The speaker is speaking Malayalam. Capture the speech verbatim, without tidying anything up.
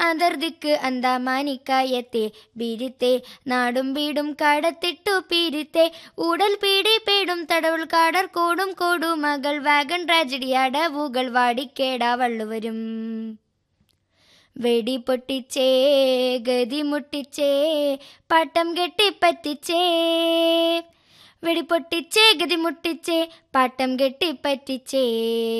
അതിർദിക്ക് അന്താമാനിക്കായത്തെ ബീരിത്തെ നാടും വീടും കടത്തിട്ടു പീരിത്തെ ഊടൽ പീടി പേടും തടവുൾ കാടർ കോടും കോടു മകൾ വാഗൺ ട്രാജഡി അടവുകൾ വാടിക്കേടാ വള്ളുവരും വെടി പൊട്ടിച്ചേ ഗതി മുട്ടിച്ചേ പാട്ടം കെട്ടിപ്പറ്റിച്ചേ വെടി പൊട്ടിച്ചേ ഗതി മുട്ടിച്ചേ പാട്ടം കെട്ടിപ്പറ്റിച്ചേ